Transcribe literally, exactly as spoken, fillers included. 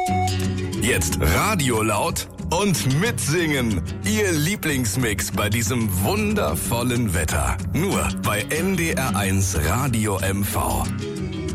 Jetzt Radio laut und mitsingen. Ihr Lieblingsmix bei diesem wundervollen Wetter. Nur bei N D R eins Radio M V.